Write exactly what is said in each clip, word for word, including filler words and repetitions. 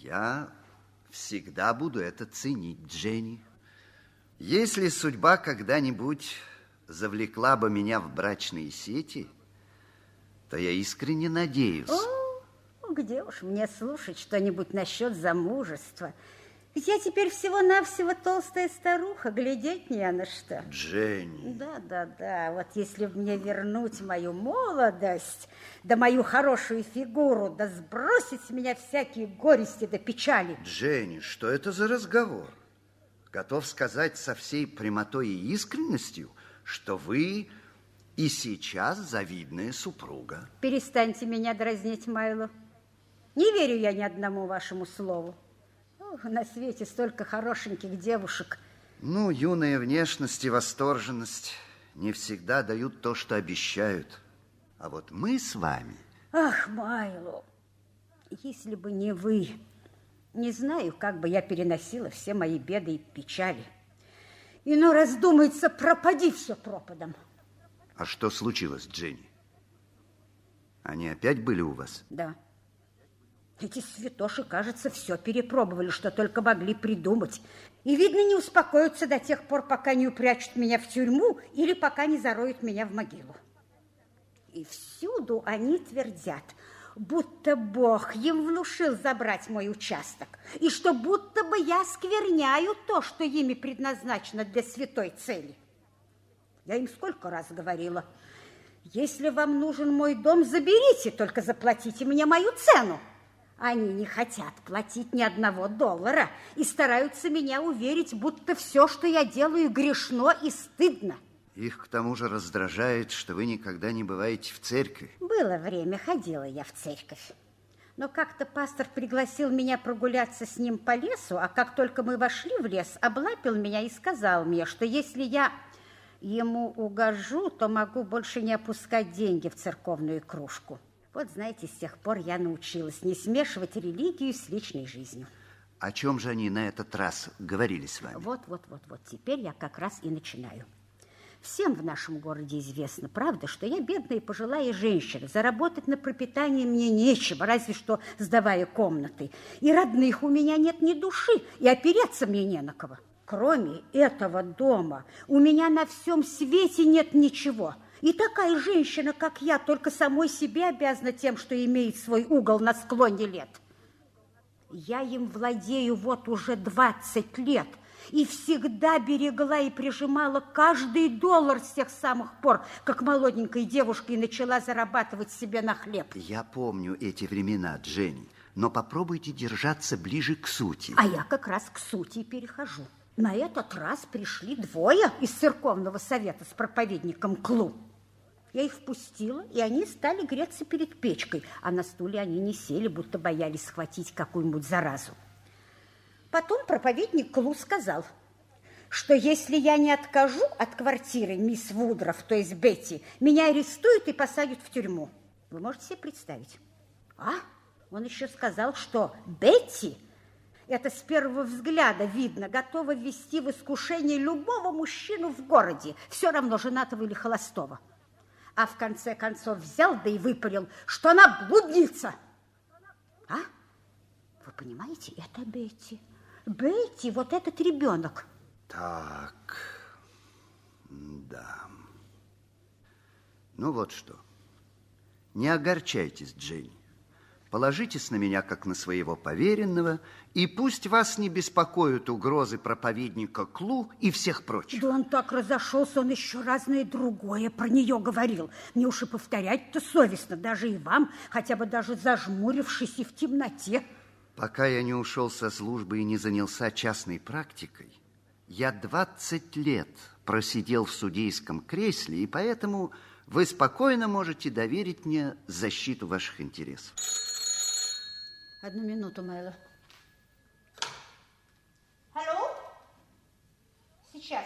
Я всегда буду это ценить, Дженни. Если судьба когда-нибудь завлекла бы меня в брачные сети, то я искренне надеюсь... О, где уж мне слушать что-нибудь насчет замужества? Ведь я теперь всего-навсего толстая старуха, глядеть не на что. Дженни. Да, да, да. Вот если бы мне вернуть мою молодость, да мою хорошую фигуру, да сбросить с меня всякие горести да печали. Дженни, что это за разговор? Готов сказать со всей прямотой и искренностью, что вы и сейчас завидная супруга. Перестаньте меня дразнить, Майло. Не верю я ни одному вашему слову. Ох, на свете столько хорошеньких девушек. Ну, юная внешность и восторженность не всегда дают то, что обещают. А вот мы с вами... Ах, Майло, если бы не вы, не знаю, как бы я переносила все мои беды и печали. Иной раз думается, пропади все пропадом. А что случилось, Дженни? Они опять были у вас? Да. Эти святоши, кажется, все перепробовали, что только могли придумать. И, видно, не успокоятся до тех пор, пока не упрячут меня в тюрьму или пока не зароют меня в могилу. И всюду они твердят, будто Бог им внушил забрать мой участок, и что будто бы я скверняю то, что ими предназначено для святой цели. Я им сколько раз говорила, если вам нужен мой дом, заберите, только заплатите мне мою цену. Они не хотят платить ни одного доллара и стараются меня уверить, будто все, что я делаю, грешно и стыдно. Их к тому же раздражает, что вы никогда не бываете в церкви. Было время, ходила я в церковь. Но как-то пастор пригласил меня прогуляться с ним по лесу, а как только мы вошли в лес, облапил меня и сказал мне, что если я ему угожу, то могу больше не опускать деньги в церковную кружку. Вот, знаете, с тех пор я научилась не смешивать религию с личной жизнью. О чем же они на этот раз говорили с вами? Вот, вот, вот, вот. Теперь я как раз и начинаю. Всем в нашем городе известно, правда, что я бедная пожилая женщина. Заработать на пропитание мне нечего, разве что сдавая комнаты. И родных у меня нет ни души, и опереться мне не на кого. Кроме этого дома у меня на всем свете нет ничего. И такая женщина, как я, только самой себе обязана тем, что имеет свой угол на склоне лет. Я им владею вот уже двадцать лет и всегда берегла и прижимала каждый доллар с тех самых пор, как молоденькая девушка и начала зарабатывать себе на хлеб. Я помню эти времена, Дженни, но попробуйте держаться ближе к сути. А я как раз к сути и перехожу. На этот раз пришли двое из церковного совета с проповедником Клу. Я их впустила, и они стали греться перед печкой, а на стуле они не сели, будто боялись схватить какую-нибудь заразу. Потом проповедник Клу сказал, что если я не откажу от квартиры мисс Вудров, то есть Бетти, меня арестуют и посадят в тюрьму. Вы можете себе представить? А? Он еще сказал, что Бетти, это с первого взгляда видно, готова ввести в искушение любого мужчину в городе, все равно женатого или холостого. А в конце концов взял, да и выпалил, что она блудница. А? Вы понимаете, это Бетти. Бетти, вот этот ребенок. Так, да. Ну вот что. Не огорчайтесь, Дженни. Положитесь на меня, как на своего поверенного, и пусть вас не беспокоят угрозы проповедника Клу и всех прочих. Да он так разошелся, он еще разное другое про нее говорил. Мне уж и повторять-то совестно, даже и вам, хотя бы даже зажмурившись и в темноте. Пока я не ушел со службы и не занялся частной практикой, я двадцать лет просидел в судейском кресле, и поэтому вы спокойно можете доверить мне защиту ваших интересов. Одну минуту, Майло. Алло? Сейчас.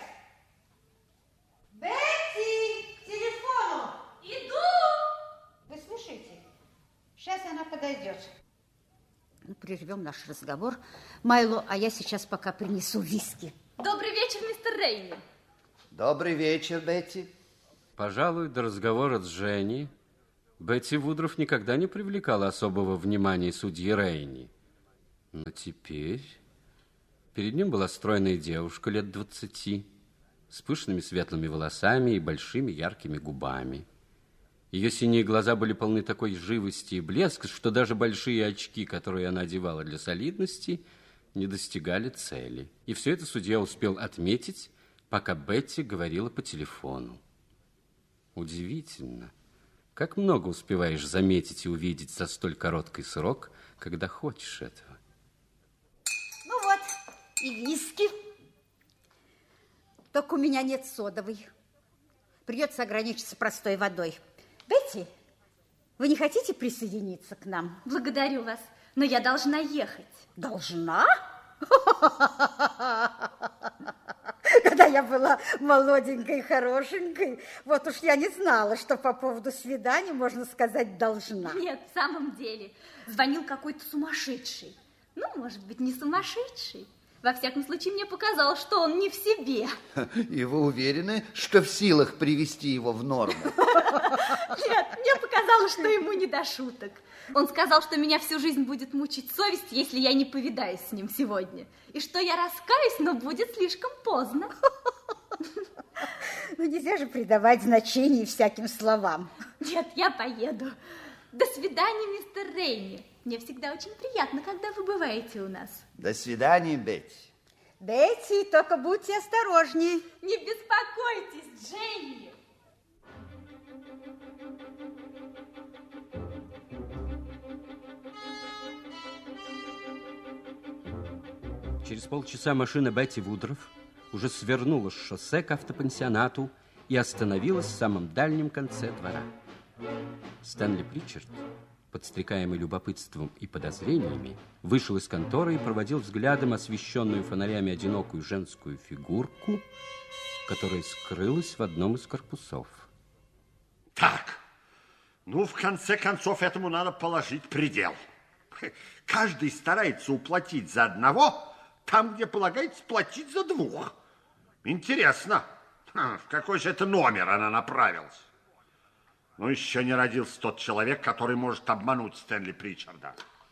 Бетти, к телефону. Иду. Вы слышите? Сейчас она подойдет. Ну, прервем наш разговор. Майло, а я сейчас пока принесу виски. Добрый вечер, мистер Рейни. Добрый вечер, Бетти. Пожалуй, до разговора с Женей Бетти Вудров никогда не привлекала особого внимания судьи Рейни. Но теперь перед ним была стройная девушка лет двадцати, с пышными светлыми волосами и большими яркими губами. Ее синие глаза были полны такой живости и блеска, что даже большие очки, которые она одевала для солидности, не достигали цели. И все это судья успел отметить, пока Бетти говорила по телефону. Удивительно, как много успеваешь заметить и увидеть за столь короткий срок, когда хочешь этого. Ну вот, и виски. Только у меня нет содовой. Придется ограничиться простой водой. Бетти, вы не хотите присоединиться к нам? Благодарю вас, но я должна ехать. Должна? Когда я была молоденькой и хорошенькой, вот уж я не знала, что по поводу свидания можно сказать «должна». Нет, в самом деле, звонил какой-то сумасшедший. Ну, может быть, не сумасшедший. Во всяком случае, мне показалось, что он не в себе. И вы уверены, что в силах привести его в норму? Нет, мне показалось, что ему не до шуток. Он сказал, что меня всю жизнь будет мучить совесть, если я не повидаюсь с ним сегодня. И что я раскаюсь, но будет слишком поздно. Ну, нельзя же придавать значение всяким словам. Нет, я поеду. До свидания, мистер Рейни. Мне всегда очень приятно, когда вы бываете у нас. До свидания, Бетти. Бетти, только будьте осторожней. Не беспокойтесь, Дженни. Через полчаса машина Бетти Вудров уже свернула с шоссе к автопансионату и остановилась в самом дальнем конце двора. Стэнли Причард, подстрекаемый любопытством и подозрениями, вышел из конторы и проводил взглядом освещенную фонарями одинокую женскую фигурку, которая скрылась в одном из корпусов. Так, ну, в конце концов, этому надо положить предел. Каждый старается уплатить за одного, там, где полагается платить за двух. Интересно, в какой же это номер она направилась? Ну, еще не родился тот человек, который может обмануть Стэнли Причарда.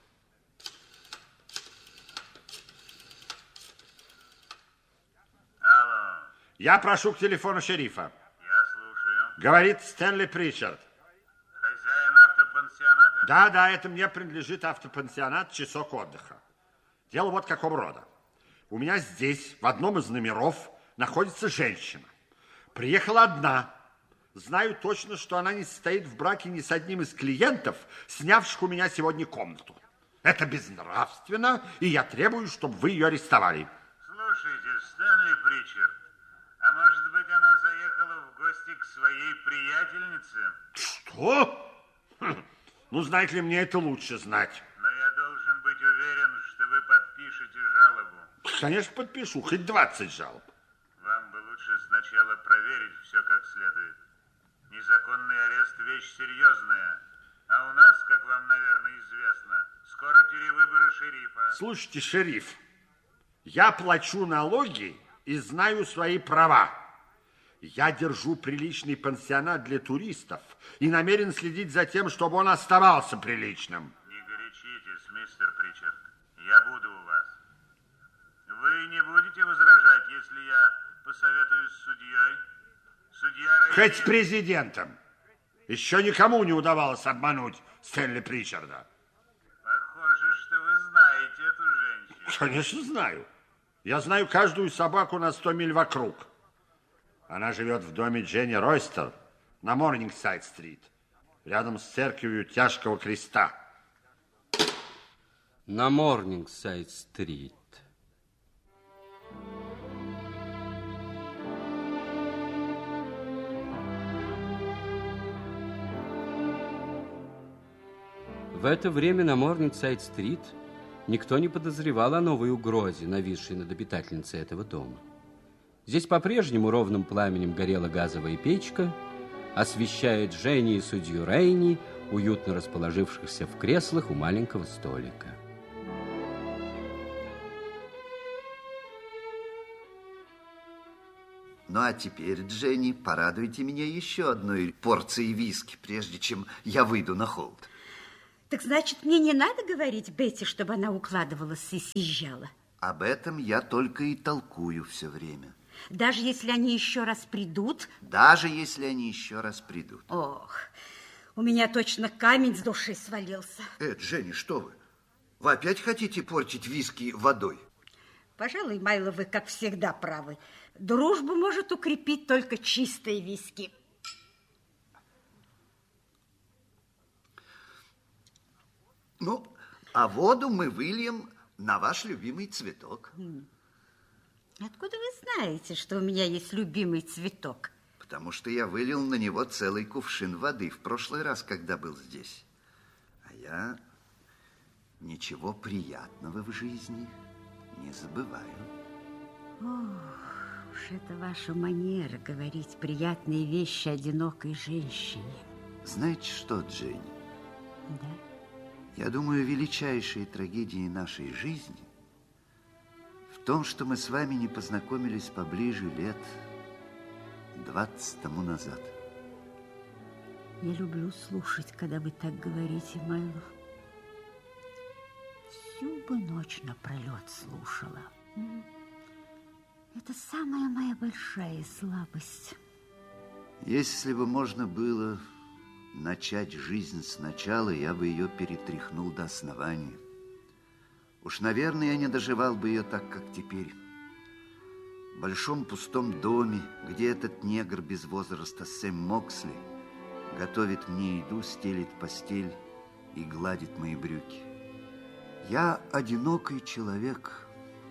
Алло. Я прошу к телефону шерифа. Я слушаю. Говорит Стэнли Причард. Хозяин автопансионата? Да, да, это мне принадлежит автопансионат «Часок отдыха». Дело вот какого рода. У меня здесь, в одном из номеров, находится женщина. Приехала одна. Знаю точно, что она не состоит в браке ни с одним из клиентов, снявших у меня сегодня комнату. Это безнравственно, и я требую, чтобы вы ее арестовали. Слушайте, Стэнли Причард, а может быть, она заехала в гости к своей приятельнице? Что? Хм. Ну, знаете ли, мне это лучше знать. Но я должен быть уверен, что вы подпишете жалобу. Конечно, подпишу, хоть двадцать жалоб. Вам бы лучше сначала проверить все как следует. Незаконный арест – вещь серьезная. А у нас, как вам, наверное, известно, скоро перевыборы шерифа. Слушайте, шериф, я плачу налоги и знаю свои права. Я держу приличный пансионат для туристов и намерен следить за тем, чтобы он оставался приличным. Не горячитесь, мистер Причард. Я буду у вас. Вы не будете возражать, если я посоветуюсь с судьей? Судья Рейни... Хоть с президентом. Еще никому не удавалось обмануть Стэнли Причарда. Похоже, что вы знаете эту женщину. Конечно, знаю. Я знаю каждую собаку на сто миль вокруг. Она живет в доме Дженни Ройстер на Морнингсайд-стрит, рядом с церковью Тяжкого Креста. На Морнингсайд-стрит. В это время на Морнингсайд-стрит никто не подозревал о новой угрозе, нависшей над обитательницей этого дома. Здесь по-прежнему ровным пламенем горела газовая печка, освещая Дженни и судью Рейни, уютно расположившихся в креслах у маленького столика. Ну, а теперь, Дженни, порадуйте меня еще одной порцией виски, прежде чем я выйду на холод. Так значит, мне не надо говорить Бетти, чтобы она укладывалась и съезжала? Об этом я только и толкую все время. Даже если они еще раз придут? Даже если они еще раз придут. Ох, у меня точно камень с души свалился. Э, Дженни, что вы? Вы опять хотите портить виски водой? Пожалуй, Майло, вы, как всегда, правы. Дружбу может укрепить только чистые виски. Ну, а воду мы выльем на ваш любимый цветок. Откуда вы знаете, что у меня есть любимый цветок? Потому что я вылил на него целый кувшин воды в прошлый раз, когда был здесь. А я ничего приятного в жизни не забываю. Ох, уж это ваша манера говорить приятные вещи одинокой женщине. Знаете что, Дженни? Да? Я думаю, величайшей трагедией нашей жизни в том, что мы с вами не познакомились поближе лет двадцать тому назад. Я люблю слушать, когда вы так говорите, Майло. Всю бы ночь напролет слушала. Это самая моя большая слабость. Если бы можно было начать жизнь сначала, я бы ее перетряхнул до основания. Уж, наверное, я не доживал бы ее так, как теперь. В большом пустом доме, где этот негр без возраста Сэм Моксли готовит мне еду, стелит постель и гладит мои брюки. Я одинокий человек,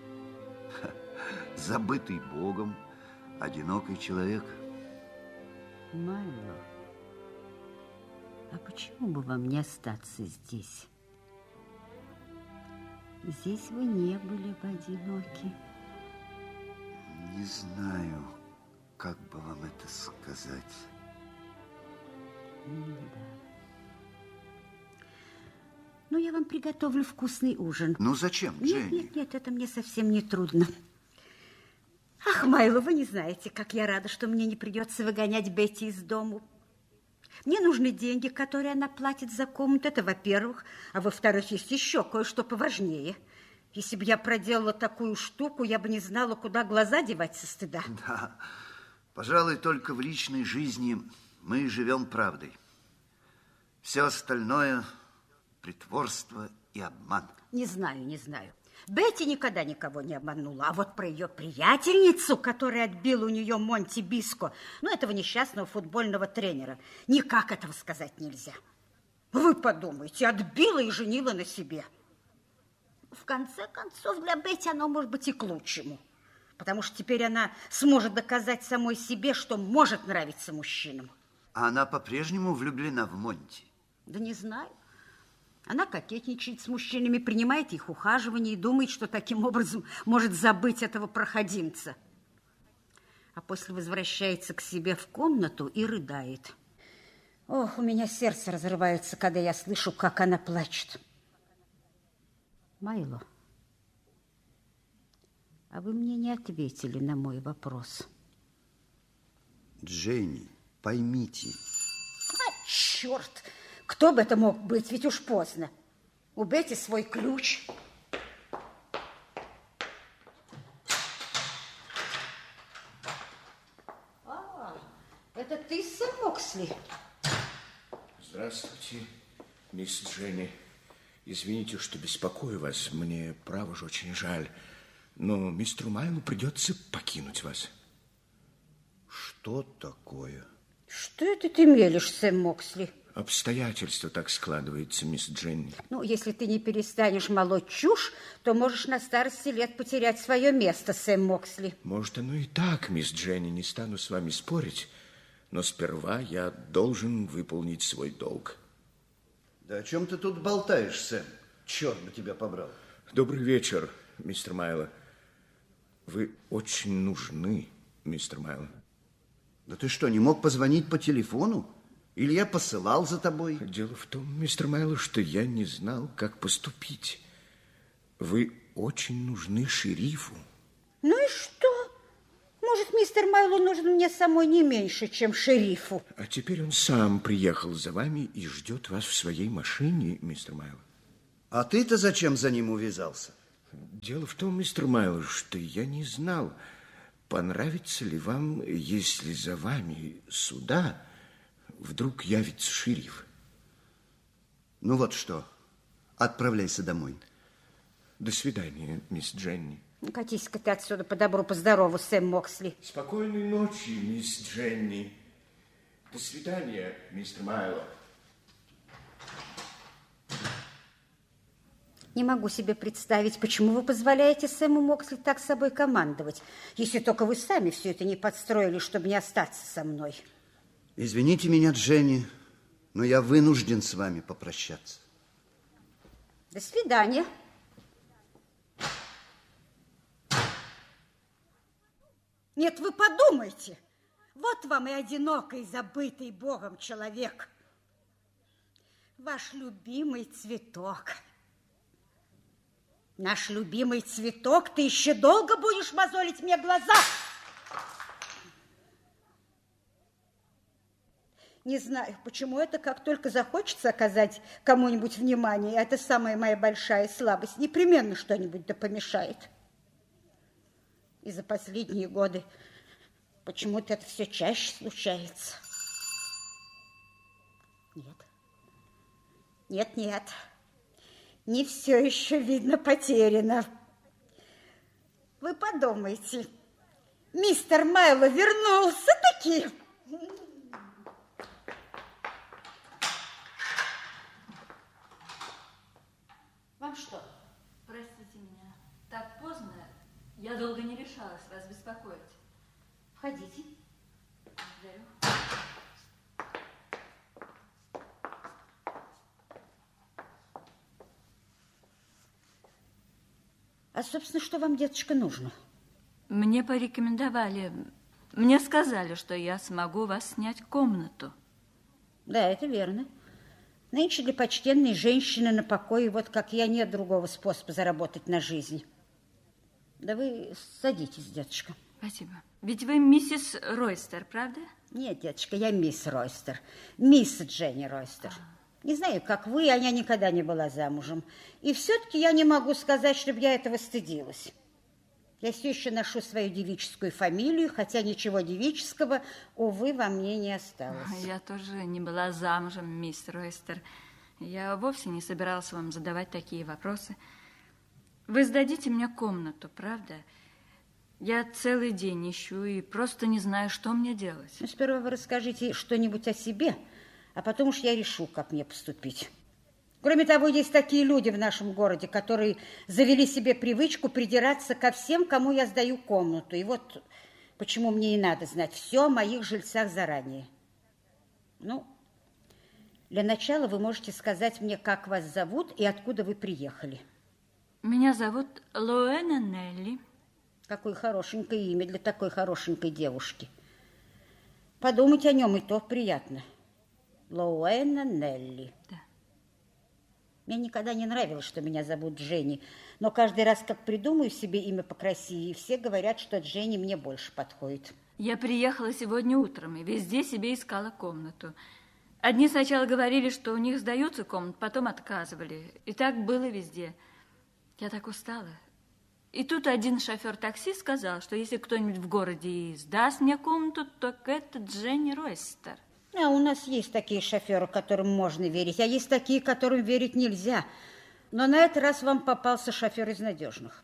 забытый Богом, одинокий человек. Майло, а почему бы вам не остаться здесь? Здесь вы не были бы одиноки. Не знаю, как бы вам это сказать. Да. Ну, я вам приготовлю вкусный ужин. Ну, зачем, Дженни? Нет, нет, нет, это мне совсем не трудно. Ах, Майло, вы не знаете, как я рада, что мне не придется выгонять Бетти из дому. Мне нужны деньги, которые она платит за комнату, это во-первых. А во-вторых, есть еще кое-что поважнее. Если бы я проделала такую штуку, я бы не знала, куда глаза девать со стыда. Да, пожалуй, только в личной жизни мы живем правдой. Все остальное – притворство и обман. Не знаю, не знаю. Бетти никогда никого не обманула. А вот про ее приятельницу, которая отбила у нее Монти Биско, ну, этого несчастного футбольного тренера, никак этого сказать нельзя. Вы подумайте, отбила и женила на себе. В конце концов, для Бетти оно может быть и к лучшему. Потому что теперь она сможет доказать самой себе, что может нравиться мужчинам. А она по-прежнему влюблена в Монти? Да не знаю. Она кокетничает с мужчинами, принимает их ухаживание и думает, что таким образом может забыть этого проходимца. А после возвращается к себе в комнату и рыдает. Ох, у меня сердце разрывается, когда я слышу, как она плачет. Майло, а вы мне не ответили на мой вопрос. Дженни, поймите. А, черт! Кто бы это мог быть? Ведь уж поздно. У Бетти свой ключ. А, это ты, Сэм Моксли? Здравствуйте, мисс Дженни. Извините, что беспокою вас. Мне, право же, очень жаль. Но мистеру Майлу придется покинуть вас. Что такое? Что это ты мелешь, Сэм Моксли? Обстоятельства так складываются, мисс Дженни. Ну, если ты не перестанешь молоть чушь, то можешь на старости лет потерять свое место, Сэм Моксли. Может, оно и так, мисс Дженни, не стану с вами спорить. Но сперва я должен выполнить свой долг. Да о чем ты тут болтаешь, Сэм? Черт бы тебя побрал. Добрый вечер, мистер Майло. Вы очень нужны, мистер Майло. Да ты что, не мог позвонить по телефону? Или я посылал за тобой? Дело в том, мистер Майло, что я не знал, как поступить. Вы очень нужны шерифу. Ну и что? Может, мисс мистер Майло нужен мне самой не меньше, чем шерифу. А теперь он сам приехал за вами и ждет вас в своей машине, мистер Майло. А ты-то зачем за ним увязался? Дело в том, мистер Майло, что я не знал, понравится ли вам, если за вами сюда вдруг явится шериф. Ну вот что, отправляйся домой. До свидания, мисс Дженни. Катись-ка ты отсюда по добру, по здорову, Сэм Моксли. Спокойной ночи, мисс Дженни. До свидания, мистер Майло. Не могу себе представить, почему вы позволяете Сэму Моксли так с собой командовать, если только вы сами все это не подстроили, чтобы не остаться со мной. Извините меня, Дженни, но я вынужден с вами попрощаться. До свидания. Нет, вы подумайте. Вот вам и одинокий, забытый Богом человек. Ваш любимый цветок. Наш любимый цветок, ты еще долго будешь мозолить мне глаза? Не знаю, почему это, как только захочется оказать кому-нибудь внимание, это самая моя большая слабость, непременно что-нибудь да помешает. И за последние годы почему-то это все чаще случается. Нет, нет, нет. Не все еще, видно, потеряно. Вы подумайте, мистер Майло вернулся-таки. Вам что? Простите меня, так поздно, я долго не решалась вас беспокоить. Входите. Благодарю. А, собственно, что вам, деточка, нужно? Мне порекомендовали, мне сказали, что я смогу вас снять комнату. Да, это верно. Нынче для почтенной женщины на покое, вот как я, нет другого способа заработать на жизнь. Да вы садитесь, деточка. Спасибо. Ведь вы миссис Ройстер, правда? Нет, деточка, я мисс Ройстер. Мисс Дженни Ройстер. Не знаю, как вы, а я никогда не была замужем. И все-таки я не могу сказать, чтобы я этого стыдилась. Я все еще ношу свою девическую фамилию, хотя ничего девического, увы, во мне не осталось. Я тоже не была замужем, мисс Ройстер. Я вовсе не собиралась вам задавать такие вопросы. Вы сдадите мне комнату, правда? Я целый день ищу и просто не знаю, что мне делать. Ну, сперва вы расскажите что-нибудь о себе, а потом уж я решу, как мне поступить. Кроме того, есть такие люди в нашем городе, которые завели себе привычку придираться ко всем, кому я сдаю комнату. И вот почему мне и надо знать все о моих жильцах заранее. Ну, для начала вы можете сказать мне, как вас зовут и откуда вы приехали. Меня зовут Лоэна Нелли. Какое хорошенькое имя для такой хорошенькой девушки. Подумать о нем и то приятно. Лоэна Нелли. Да. Мне никогда не нравилось, что меня зовут Дженни, но каждый раз, как придумаю себе имя покрасивее, все говорят, что Дженни мне больше подходит. Я приехала сегодня утром и везде себе искала комнату. Одни сначала говорили, что у них сдаются комнаты, потом отказывали. И так было везде. Я так устала. И тут один шофер такси сказал, что если кто-нибудь в городе и сдаст мне комнату, то это Дженни Ройстер. А у нас есть такие шоферы, которым можно верить, а есть такие, которым верить нельзя. Но на этот раз вам попался шофер из надежных.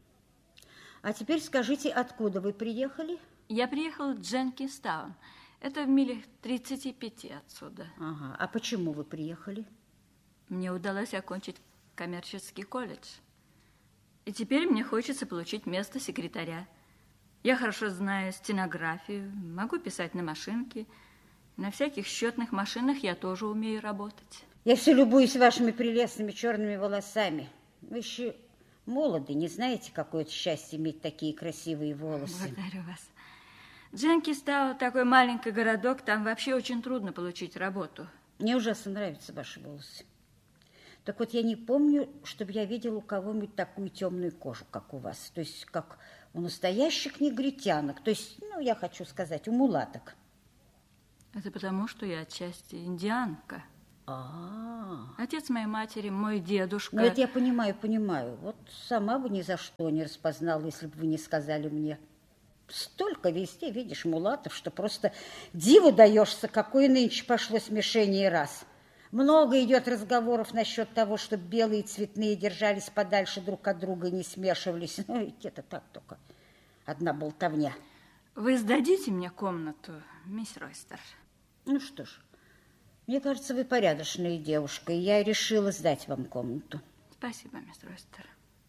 А теперь скажите, откуда вы приехали? Я приехала в Дженкинстаун. Это в милях тридцати пяти отсюда. Ага. А почему вы приехали? Мне удалось окончить коммерческий колледж. И теперь мне хочется получить место секретаря. Я хорошо знаю стенографию, могу писать на машинке. На всяких счетных машинах я тоже умею работать. Я все любуюсь вашими прелестными черными волосами. Вы еще молоды, не знаете, какое это счастье иметь такие красивые волосы. Благодарю вас. Дженкинстаун такой маленький городок, там вообще очень трудно получить работу. Мне ужасно нравятся ваши волосы. Так вот, я не помню, чтобы я видела у кого-нибудь такую темную кожу, как у вас. То есть, как у настоящих негритянок. То есть, ну, я хочу сказать, у мулаток. Это потому, что я отчасти индианка. А-а-а. Отец моей матери, мой дедушка. Ну, это я понимаю, понимаю. Вот сама бы ни за что не распознала, если бы вы не сказали мне. Столько везде, видишь, мулатов, что просто диву даешься, какое нынче пошло смешение раз. Много идет разговоров насчет того, чтобы белые и цветные держались подальше друг от друга и не смешивались. Ну, ведь это так только одна болтовня. Вы сдадите мне комнату, мисс Ройстер? Ну что ж, мне кажется, вы порядочная девушка, и я решила сдать вам комнату. Спасибо, мисс Ройстер.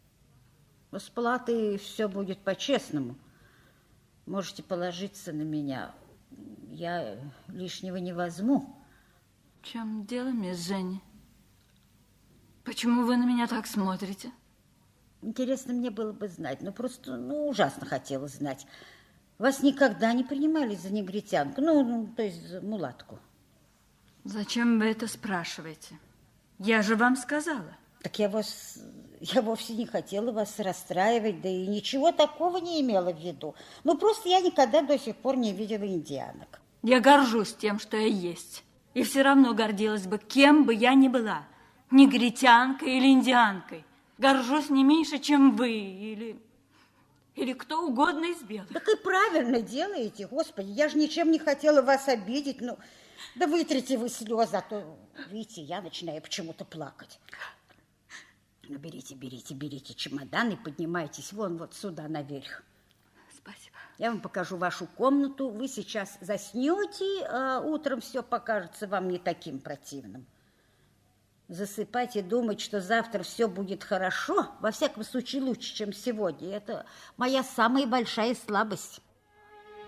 С платой все будет по-честному. Можете положиться на меня. Я лишнего не возьму. В чем дело, мисс Женни? Почему вы на меня так смотрите? Интересно мне было бы знать. Ну, просто, ну, ужасно хотела знать. Вас никогда не принимали за негритянку, ну, ну, то есть за мулатку. Зачем вы это спрашиваете? Я же вам сказала. Так я вас, я вовсе не хотела вас расстраивать, да и ничего такого не имела в виду. Ну, просто я никогда до сих пор не видела индианок. Я горжусь тем, что я есть. И все равно гордилась бы, кем бы я ни была. Негритянкой или индианкой. Горжусь не меньше, чем вы или... Или кто угодно из белых. Так и правильно делаете, Господи. Я же ничем не хотела вас обидеть. Ну, да вытрите вы слезы, а то, видите, я начинаю почему-то плакать. Ну, берите, берите, берите чемодан и поднимайтесь вон вот сюда наверх. Спасибо. Я вам покажу вашу комнату. Вы сейчас заснете, а утром все покажется вам не таким противным. Засыпать и думать, что завтра все будет хорошо, во всяком случае лучше, чем сегодня, это моя самая большая слабость.